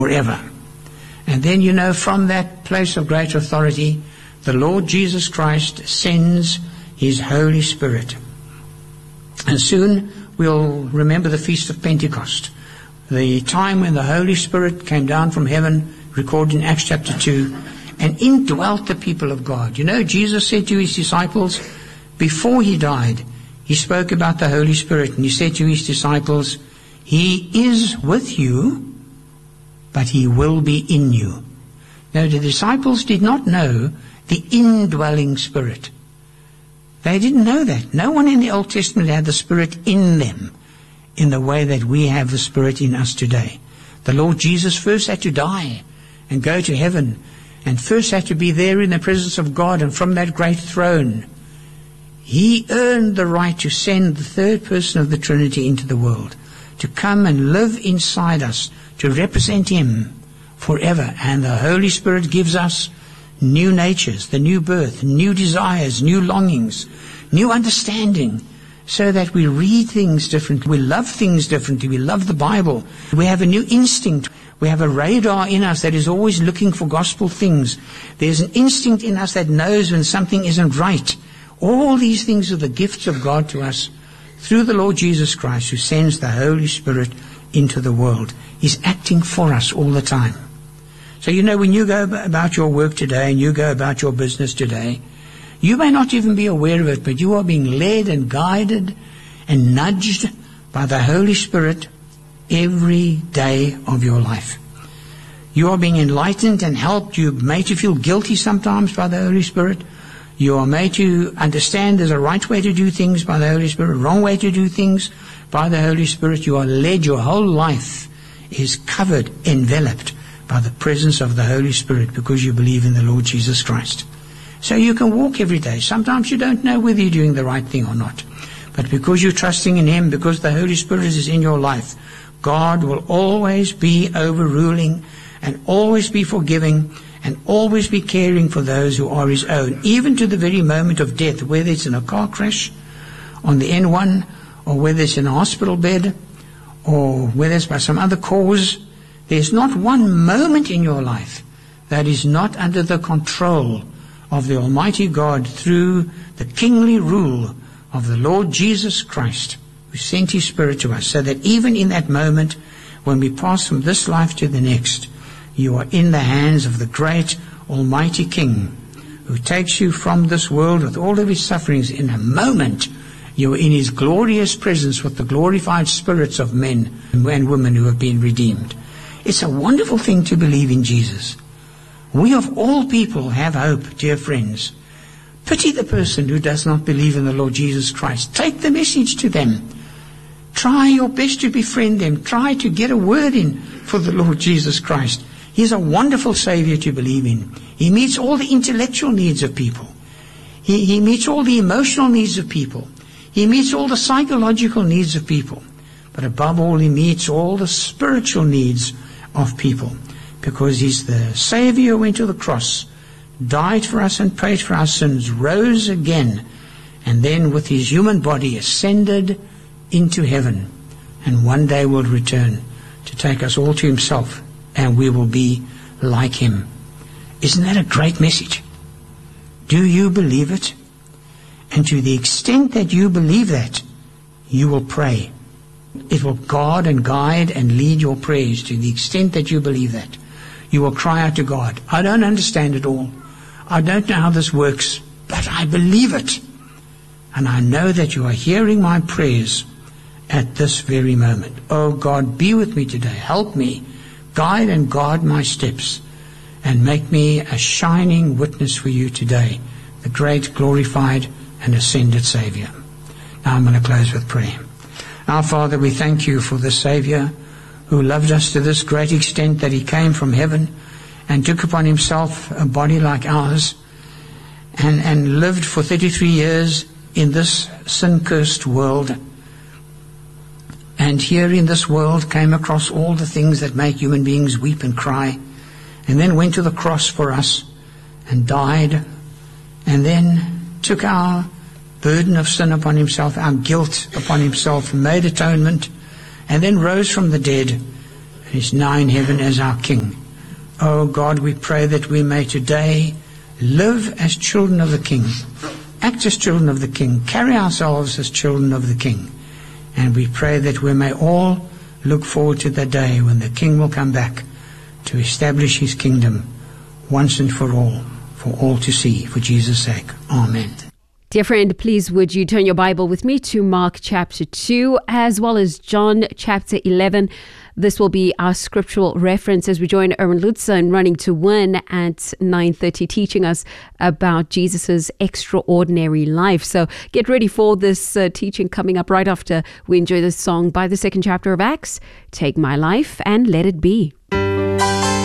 forever. And then, from that place of great authority, the Lord Jesus Christ sends His Holy Spirit. And soon we'll remember the Feast of Pentecost, the time when the Holy Spirit came down from heaven, recorded in Acts chapter 2, and indwelt the people of God. Jesus said to His disciples, before He died, He spoke about the Holy Spirit, and He said to His disciples, He is with you, but He will be in you. Now, the disciples did not know the indwelling Spirit. They didn't know that. No one in the Old Testament had the Spirit in them in the way that we have the Spirit in us today. The Lord Jesus first had to die and go to heaven, and first had to be there in the presence of God, and from that great throne He earned the right to send the third person of the Trinity into the world, to come and live inside us, to represent Him forever. And the Holy Spirit gives us new natures, the new birth, new desires, new longings, new understanding, so that we read things differently, we love things differently, we love the Bible, we have a new instinct, we have a radar in us that is always looking for gospel things. There's an instinct in us that knows when something isn't right. All these things are the gifts of God to us through the Lord Jesus Christ, who sends the Holy Spirit into the world. He's acting for us all the time. So when you go about your work today and you go about your business today, you may not even be aware of it, but you are being led and guided and nudged by the Holy Spirit every day of your life. You are being enlightened and helped. You're made to feel guilty sometimes by the Holy Spirit. You are made to understand there's a right way to do things by the Holy Spirit, a wrong way to do things by the Holy Spirit. You are led. Your whole life is covered, enveloped by the presence of the Holy Spirit, because you believe in the Lord Jesus Christ. So you can walk every day. Sometimes you don't know whether you're doing the right thing or not. But because you're trusting in Him, because the Holy Spirit is in your life, God will always be overruling and always be forgiving and always be caring for those who are His own, even to the very moment of death, whether it's in a car crash on the N1, or whether it's in a hospital bed, or whether it's by some other cause. There's not one moment in your life that is not under the control of the Almighty God through the kingly rule of the Lord Jesus Christ, who sent His Spirit to us, so that even in that moment when we pass from this life to the next, you are in the hands of the great Almighty King, who takes you from this world with all of His sufferings. In a moment, you are in His glorious presence with the glorified spirits of men and women who have been redeemed. It's a wonderful thing to believe in Jesus. We of all people have hope, dear friends. Pity the person who does not believe in the Lord Jesus Christ. Take the message to them. Try your best to befriend them. Try to get a word in for the Lord Jesus Christ. He's a wonderful Savior to believe in. He meets all the intellectual needs of people. He meets all the emotional needs of people. He meets all the psychological needs of people. But above all, He meets all the spiritual needs of people, because He's the Savior who went to the cross, died for us and paid for our sins, rose again, and then with His human body ascended into heaven, and one day will return to take us all to Himself, and we will be like Him. Isn't that a great message? Do you believe it? And to the extent that you believe that, you will pray. It will guard and guide and lead your prayers. To the extent that you believe that, you will cry out to God. I don't understand it all. I don't know how this works, but I believe it. And I know that you are hearing my prayers at this very moment. Oh God, be with me today. Help me. Guide and guard my steps, and make me a shining witness for you today, the great, glorified, and ascended Savior. Now I'm going to close with prayer. Our Father, we thank You for the Savior who loved us to this great extent that He came from heaven and took upon Himself a body like ours, and lived for 33 years in this sin-cursed world. And here in this world came across all the things that make human beings weep and cry, and then went to the cross for us and died, and then took our burden of sin upon Himself, our guilt upon Himself, made atonement, and then rose from the dead is now in heaven as our King. Oh God, we pray that we may today live as children of the King, act as children of the King, carry ourselves as children of the King. And we pray that we may all look forward to the day when the King will come back to establish his kingdom once and for all to see, for Jesus' sake. Amen. Dear friend, please would you turn your Bible with me to Mark chapter 2 as well as John chapter 11. This will be our scriptural reference as we join Erwin Lutzer in Running to Win at 9:30, teaching us about Jesus's extraordinary life. So get ready for this teaching coming up right after we enjoy this song by the second chapter of Acts, Take My Life and Let It Be.